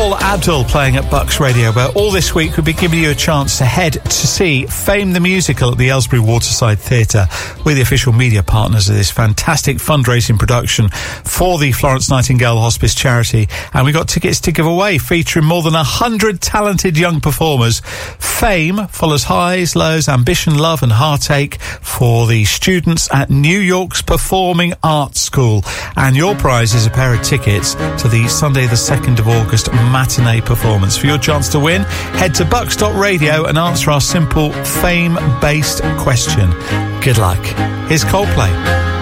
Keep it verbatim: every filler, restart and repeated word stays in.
Paula Abdul playing at Bucks Radio, where all this week we'll be giving you a chance to head to see Fame the Musical at the Aylesbury Waterside Theatre. We're the official media partners of this fantastic fundraising production for the Florence Nightingale Hospice charity, and we got tickets to give away featuring more than a hundred talented young performers. Fame follows highs, lows, ambition, love and heartache for the students at New York's Performing Arts School, and your prize is a pair of tickets to the Sunday the second of August matinee performance. For your chance to win, head to bucks dot radio and answer our simple fame-based question. Good luck. Here's Coldplay.